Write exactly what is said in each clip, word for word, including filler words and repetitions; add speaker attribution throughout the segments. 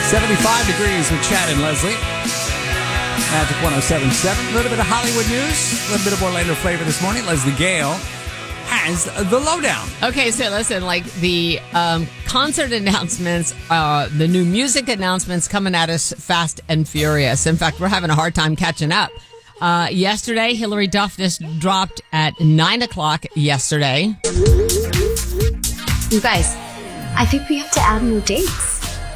Speaker 1: seventy-five degrees with Chad and Leslie. Magic one oh seven point seven. A little bit of Hollywood news. A little bit of Orlando flavor this morning. Leslie Gale has the lowdown.
Speaker 2: Okay, so listen, like the um, concert announcements, uh, the new music announcements coming at us fast and furious. In fact, we're having a hard time catching up. Uh, yesterday, Hilary Duff just dropped at nine o'clock yesterday.
Speaker 3: You guys, I think we have to add new dates.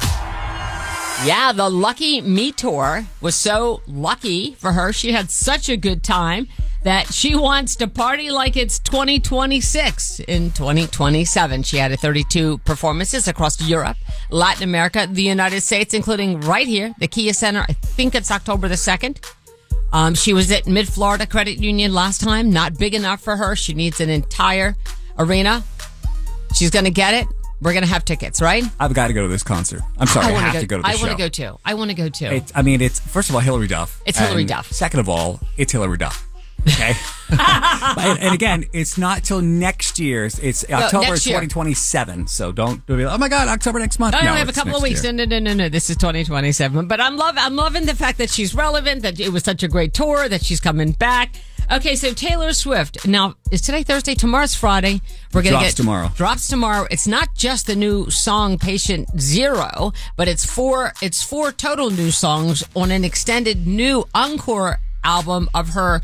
Speaker 2: Yeah, the Lucky Me Tour was so lucky for her. She had such a good time that she wants to party like it's twenty twenty-six in twenty twenty-seven. She had thirty-two performances across Europe, Latin America, the United States, including right here, the Kia Center. I think it's October the second. Um, she was at Mid-Florida Credit Union last time. Not big enough for her. She needs an entire arena. She's going to get it. We're going to have tickets, right?
Speaker 1: I've got to go to this concert. I'm sorry, I,
Speaker 2: I
Speaker 1: have
Speaker 2: go,
Speaker 1: to go to the
Speaker 2: I
Speaker 1: show.
Speaker 2: I want to go too. I want to go too.
Speaker 1: It's, I mean, it's, first of all, Hilary Duff.
Speaker 2: It's Hilary
Speaker 1: and
Speaker 2: Duff.
Speaker 1: Second of all, it's Hilary Duff. Okay? and, and again, it's not till next year's. It's
Speaker 2: No,
Speaker 1: October
Speaker 2: next year.
Speaker 1: twenty twenty-seven. So don't do it. Oh my God, October next month.
Speaker 2: I
Speaker 1: no,
Speaker 2: only have a
Speaker 1: it's
Speaker 2: couple of
Speaker 1: next
Speaker 2: weeks.
Speaker 1: year.
Speaker 2: No, no, no, no, no. This is twenty twenty-seven. But I'm love. I'm loving the fact that she's relevant. That it was such a great tour. That she's coming back. Okay, so Taylor Swift. Now, is today Thursday? Tomorrow's Friday. We're gonna
Speaker 1: Drops
Speaker 2: get
Speaker 1: tomorrow.
Speaker 2: Drops tomorrow. It's not just the new song "Patient Zero," but it's four. It's four total new songs on an extended new encore album of her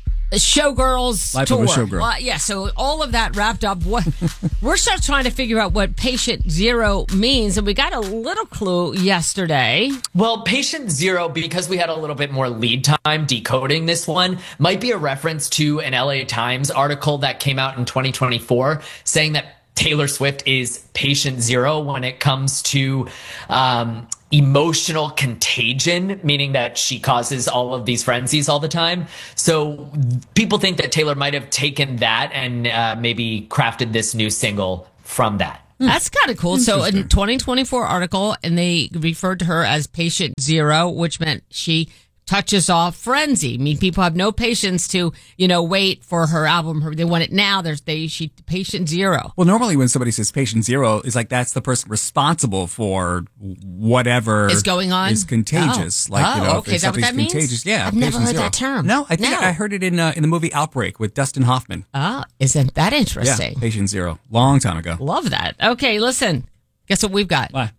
Speaker 2: Showgirls
Speaker 1: Life
Speaker 2: tour.
Speaker 1: of a Showgirl.
Speaker 2: Uh, yeah, so all of that wrapped up. What we're still trying to figure out what Patient Zero means, and we got a little clue yesterday.
Speaker 4: Well, Patient Zero, because we had a little bit more lead time decoding this one, might be a reference to an L A Times article that came out in twenty twenty-four saying that Taylor Swift is patient zero when it comes to um, emotional contagion, meaning that she causes all of these frenzies all the time. So people think that Taylor might have taken that and uh, maybe crafted this new single from that.
Speaker 2: That's kind of cool. So in twenty twenty-four article, and they referred to her as patient zero, which meant she touches off frenzy. I mean, people have no patience to, you know, wait for her album. Her, they want it now. There's they she patient zero.
Speaker 1: Well, normally when somebody says patient zero, it's like that's the person responsible for whatever
Speaker 2: Is going on?
Speaker 1: is contagious.
Speaker 2: Oh.
Speaker 1: Like,
Speaker 2: Oh,
Speaker 1: you know,
Speaker 2: okay.
Speaker 1: if
Speaker 2: Is that what
Speaker 1: something's
Speaker 2: that means?
Speaker 1: contagious. Yeah,
Speaker 2: I've never
Speaker 1: patient
Speaker 2: heard
Speaker 1: zero.
Speaker 2: that term.
Speaker 1: No, I think
Speaker 2: No.
Speaker 1: I heard it in uh, in the movie Outbreak with Dustin Hoffman.
Speaker 2: Oh, isn't that
Speaker 1: Yeah,
Speaker 2: interesting?
Speaker 1: patient zero. Long time ago.
Speaker 2: Love that. Okay, listen. Guess what we've got?
Speaker 1: Why?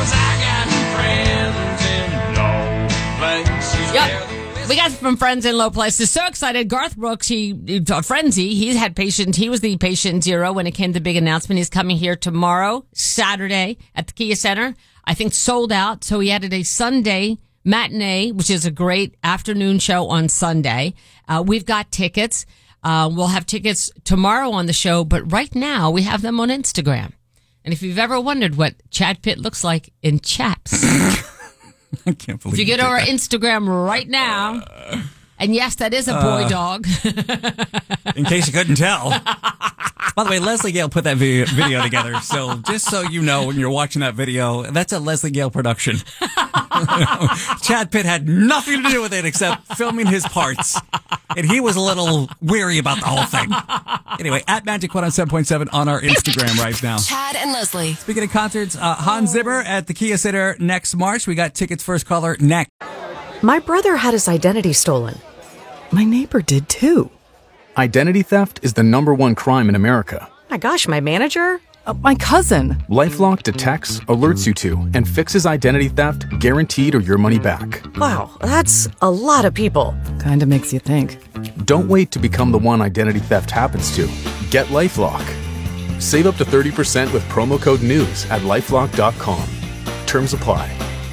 Speaker 2: Yep. We got from Friends in Low Places. So excited. Garth Brooks, he, he uh, Frenzy, he had patient, he was the patient zero when it came to the big announcement. He's coming here tomorrow, Saturday, at the Kia Center. I think sold out. So he added a Sunday matinee, which is a great afternoon show on Sunday. Uh, we've got tickets. Uh, we'll have tickets tomorrow on the show, but right now we have them on Instagram. And if you've ever wondered what Chad Pitt looks like in chaps,
Speaker 1: I can't believe
Speaker 2: if you get
Speaker 1: did
Speaker 2: over
Speaker 1: that.
Speaker 2: Instagram right now, and yes, that is a boy
Speaker 1: Uh,
Speaker 2: dog.
Speaker 1: In case you couldn't tell. By the way, Leslie Gale put that video, video together. So just so you know, when you're watching that video, that's a Leslie Gale production. Chad Pitt had nothing to do with it except filming his parts. And he was a little weary about the whole thing. Anyway, at Magic one oh seven point seven on our Instagram right now.
Speaker 5: Chad and Leslie.
Speaker 1: Speaking of concerts, uh, Hans Zimmer at the Kia Center next March. We got tickets first caller next.
Speaker 6: My brother had his identity stolen. My neighbor did too.
Speaker 7: Identity theft is the number one crime in America.
Speaker 6: My gosh, my manager? Uh, my cousin.
Speaker 7: LifeLock detects, alerts you to, and fixes identity theft guaranteed or your money back.
Speaker 6: Wow, that's a lot of people. Kinda makes you think.
Speaker 7: Don't wait to become the one identity theft happens to. Get LifeLock. Save up to thirty percent with promo code NEWS at lifelock dot com. Terms apply.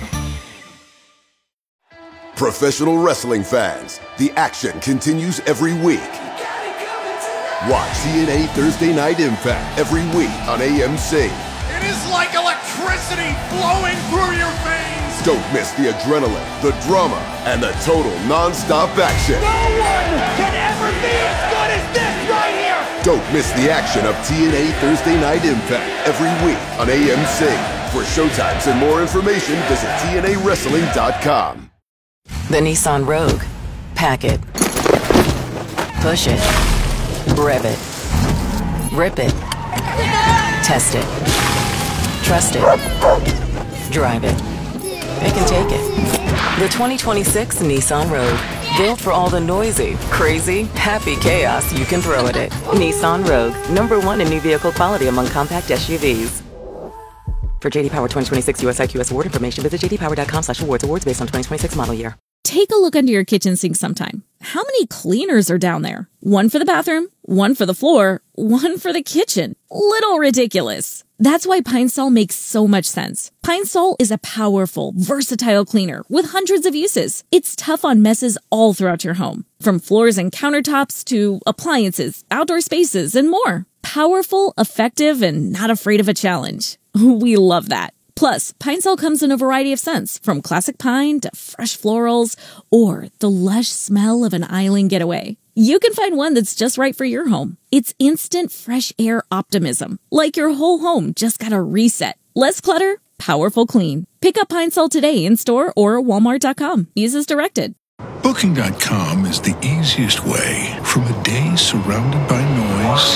Speaker 8: Professional wrestling fans, the action continues every week. Watch T N A Thursday Night Impact every week on A M C.
Speaker 9: It is like electricity flowing through your veins.
Speaker 8: Don't miss the adrenaline, the drama, and the total non-stop action.
Speaker 9: No one can ever be as good as this right here.
Speaker 8: Don't miss the action of T N A Thursday Night Impact every week on A M C. For showtimes and more information, visit T N A wrestling dot com.
Speaker 5: The Nissan Rogue. Pack it. Push it. Rev it. Rip it. Test it. Trust it. Drive it. it can take it. The twenty twenty-six Nissan Rogue. Built for all the noisy, crazy, happy chaos you can throw at it. Nissan Rogue, number one in new vehicle quality among compact S U Vs. For J D Power twenty twenty-six U S I Q S award information, visit j d power dot com slash awards. Awards based on twenty twenty-six model year.
Speaker 10: Take a look under your kitchen sink sometime. How many cleaners are down there? One for the bathroom, one for the floor, one for the kitchen. Little ridiculous. That's why Pine Sol makes so much sense. Pine Sol is a powerful, versatile cleaner with hundreds of uses. It's tough on messes all throughout your home, from floors and countertops to appliances, outdoor spaces, and more. Powerful, effective, and not afraid of a challenge. We love that. Plus, Pine Sol comes in a variety of scents, from classic pine to fresh florals, or the lush smell of an island getaway. You can find one that's just right for your home. It's instant fresh air optimism, like your whole home just got a reset. Less clutter, powerful clean. Pick up Pine Sol today in store or walmart dot com. Use as directed.
Speaker 11: Booking dot com is the easiest way from a day surrounded by noise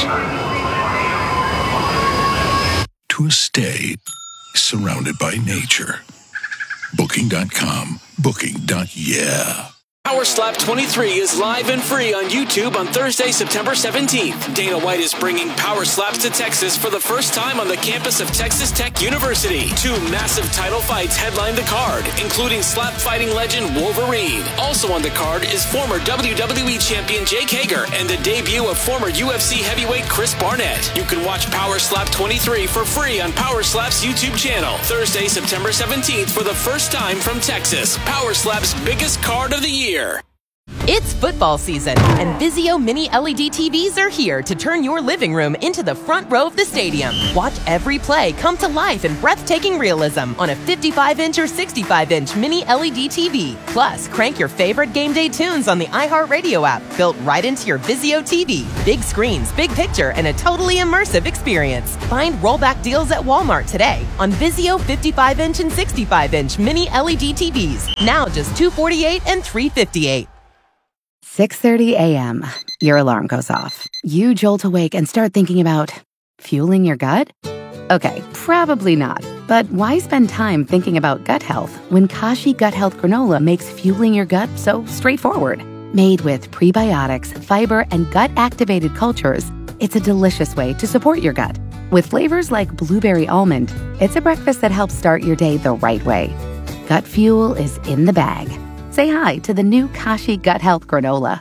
Speaker 11: to a stay surrounded by nature. Booking dot com. Booking. Yeah.
Speaker 12: Power Slap twenty-three is live and free on YouTube on Thursday, September seventeenth. Dana White is bringing Power Slaps to Texas for the first time on the campus of Texas Tech University. Two massive title fights headline the card, including slap fighting legend Wolverine. Also on the card is former W W E champion Jake Hager and the debut of former U F C heavyweight Chris Barnett. You can watch Power Slap twenty-three for free on Power Slap's YouTube channel. Thursday, September seventeenth for the first time from Texas. Power Slap's biggest card of the year.
Speaker 13: It's football season, and Vizio Mini L E D T Vs are here to turn your living room into the front row of the stadium. Watch every play come to life in breathtaking realism on a fifty-five inch or sixty-five inch Mini L E D T V. Plus, crank your favorite game day tunes on the iHeartRadio app, built right into your Vizio T V. Big screens, big picture, and a totally immersive experience. Find rollback deals at Walmart today on Vizio fifty-five inch and sixty-five inch Mini L E D T Vs. Now just two hundred forty-eight dollars and three hundred fifty-eight dollars.
Speaker 14: six thirty a.m. Your alarm goes off. You jolt awake and start thinking about fueling your gut? Okay, probably not. But why spend time thinking about gut health when Kashi Gut Health Granola makes fueling your gut so straightforward? Made with prebiotics, fiber, and gut-activated cultures, it's a delicious way to support your gut. With flavors like blueberry almond, it's a breakfast that helps start your day the right way. Gut fuel is in the bag. Say hi to the new Kashi Gut Health Granola.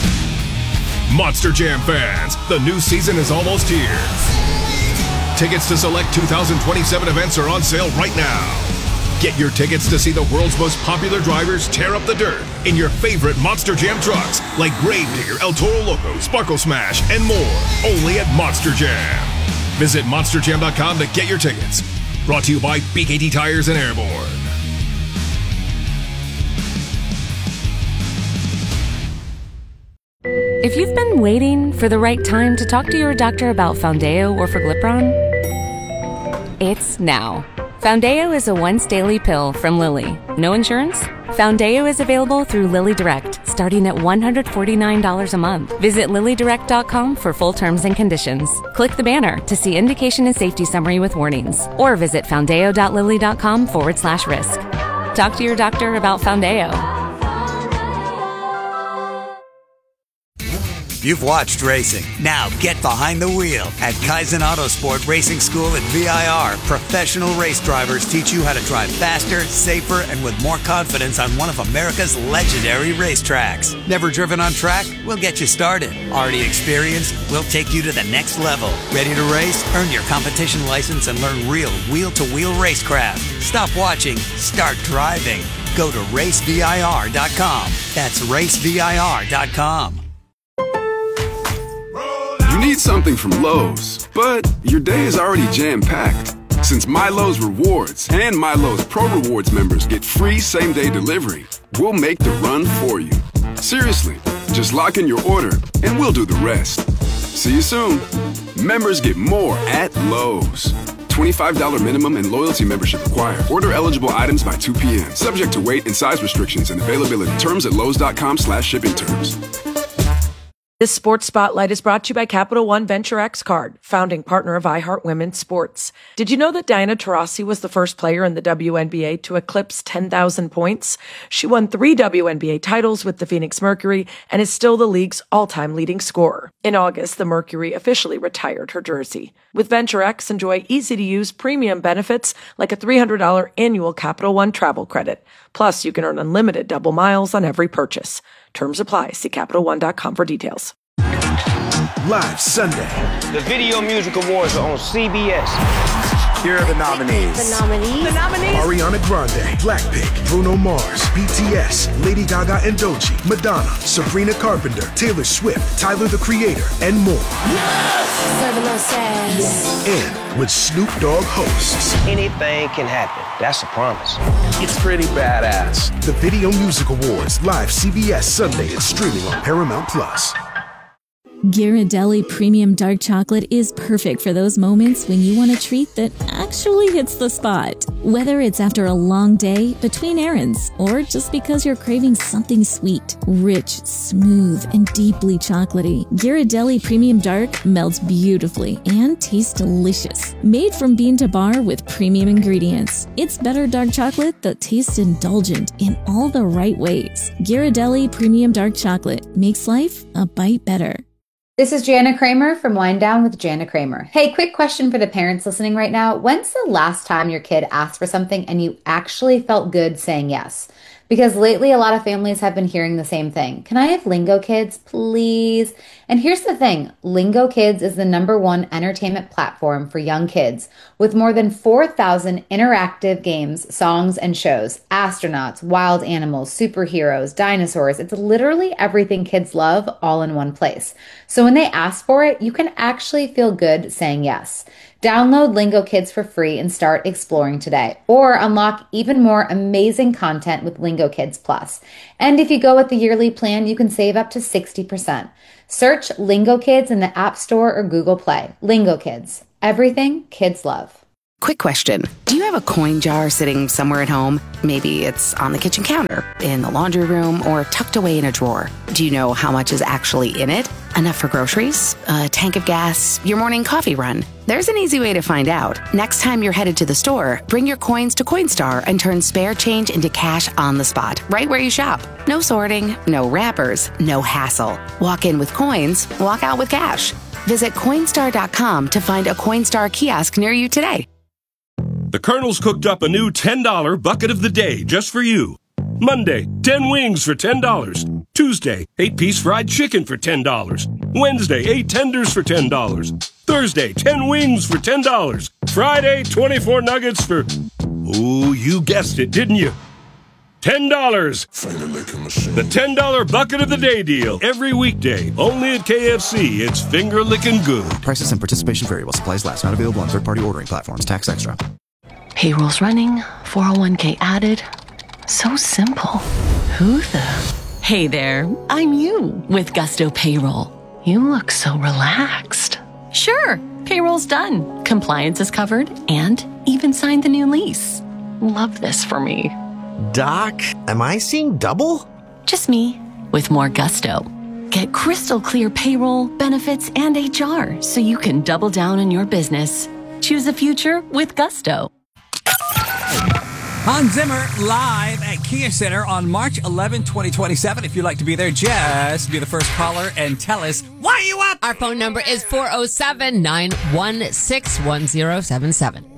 Speaker 15: Monster Jam fans, the new season is almost here. Tickets to select two thousand twenty-seven events are on sale right now. Get your tickets to see the world's most popular drivers tear up the dirt in your favorite Monster Jam trucks like Gravedigger, El Toro Loco, Sparkle Smash, and more. Only at Monster Jam. Visit monster jam dot com to get your tickets. Brought to you by B K T Tires and Airborne.
Speaker 16: If you've been waiting for the right time to talk to your doctor about Foundeo or Forglipron, it's now. Foundeo is a once-daily pill from Lilly. No insurance? Foundeo is available through Lilly Direct, starting at one hundred forty-nine dollars a month. Visit lilly direct dot com for full terms and conditions. Click the banner to see indication and safety summary with warnings, or visit foundeo dot lilly dot com forward slash risk. Talk to your doctor about Foundeo.
Speaker 17: You've watched racing. Now get behind the wheel. At Kaizen Autosport Racing School at V I R, professional race drivers teach you how to drive faster, safer, and with more confidence on one of America's legendary racetracks. Never driven on track? We'll get you started. Already experienced? We'll take you to the next level. Ready to race? Earn your competition license and learn real wheel-to-wheel racecraft. Stop watching. Start driving. Go to race V I R dot com. That's race V I R dot com.
Speaker 18: You need something from Lowe's, but your day is already jam-packed. Since MyLowe's Rewards and MyLowe's Pro Rewards members get free same-day delivery, we'll make the run for you. Seriously, just lock in your order and we'll do the rest. See you soon. Members get more at Lowe's. twenty-five dollars minimum and loyalty membership required. Order eligible items by two p.m. Subject to weight and size restrictions and availability. Terms at lowes dot com slash shipping terms.
Speaker 6: This sports spotlight is brought to you by Capital One Venture X Card, founding partner of iHeart Women's Sports. Did you know that Diana Taurasi was the first player in the W N B A to eclipse ten thousand points? She won three W N B A titles with the Phoenix Mercury and is still the league's all-time leading scorer. In August, the Mercury officially retired her jersey. With Venture X, enjoy easy-to-use premium benefits like a three hundred dollars annual Capital One travel credit. Plus, you can earn unlimited double miles on every purchase. Terms apply. See Capital One dot com for details.
Speaker 19: Live Sunday. The Video Music Awards are on C B S. Here are the nominees.
Speaker 3: The nominees. The nominees.
Speaker 19: Ariana Grande, Blackpink, Bruno Mars, B T S, Lady Gaga and Doechii, Madonna, Sabrina Carpenter, Taylor Swift, Tyler the Creator, and more.
Speaker 3: Yes! Serving us sass.
Speaker 19: And with Snoop Dogg hosts.
Speaker 20: Anything can happen. That's a promise.
Speaker 19: It's pretty badass. The Video Music Awards, live C B S Sunday and streaming on Paramount Plus.
Speaker 10: Ghirardelli Premium Dark Chocolate is perfect for those moments when you want a treat that actually hits the spot. Whether it's after a long day, between errands, or just because you're craving something sweet, rich, smooth, and deeply chocolatey, Ghirardelli Premium Dark melts beautifully and tastes delicious. Made from bean to bar with premium ingredients, it's better dark chocolate that tastes indulgent in all the right ways. Ghirardelli Premium Dark Chocolate makes life a bite better.
Speaker 21: This is Jana Kramer from Wind Down with Jana Kramer. Hey, quick question for the parents listening right now. When's the last time your kid asked for something and you actually felt good saying yes? Because lately, a lot of families have been hearing the same thing. Can I have Lingo Kids, please? And here's the thing. Lingo Kids is the number one entertainment platform for young kids with more than four thousand interactive games, songs, and shows. Astronauts, wild animals, superheroes, dinosaurs. It's literally everything kids love all in one place. So when they ask for it, you can actually feel good saying yes. Download Lingo Kids for free and start exploring today, or unlock even more amazing content with Lingo Kids Plus. And if you go with the yearly plan, you can save up to sixty percent. Search Lingo Kids in the App Store or Google Play. Lingo Kids, everything kids love.
Speaker 14: Quick question. Do you have a coin jar sitting somewhere at home? Maybe it's on the kitchen counter, in the laundry room, or tucked away in a drawer. Do you know how much is actually in it? Enough for groceries? A tank of gas? Your morning coffee run? There's an easy way to find out. Next time you're headed to the store, bring your coins to Coinstar and turn spare change into cash on the spot, right where you shop. No sorting, no wrappers, no hassle. Walk in with coins, walk out with cash. Visit Coinstar dot com to find a Coinstar kiosk near you today.
Speaker 22: The Colonel's cooked up a new ten dollar bucket of the day just for you. Monday, ten wings for ten dollars. Tuesday, eight piece fried chicken for ten dollars. Wednesday, eight tenders for ten dollars. Thursday, ten wings for ten dollars. Friday, twenty-four nuggets for... Oh, you guessed it, didn't you? ten dollars. The ten dollar bucket of the day deal. Every weekday. Only at K F C. It's finger licking good.
Speaker 23: Prices and participation vary while supplies last. Not available on third-party ordering platforms. Tax extra.
Speaker 24: Payroll's running. four oh one k added. So simple. Who the... Hey there. I'm you with Gusto Payroll. You look so relaxed. Sure. Payroll's done. Compliance is covered. And even signed the new lease. Love this for me.
Speaker 25: Doc, am I seeing double?
Speaker 24: Just me, with more gusto. Get crystal clear payroll, benefits, and H R so you can double down on your business. Choose a future with gusto.
Speaker 1: Hans Zimmer live at Kia Center on March eleventh, twenty twenty-seven. If you'd like to be there, just be the first caller and tell us why you up.
Speaker 2: Our phone number is four oh seven, nine one six, one oh seven seven.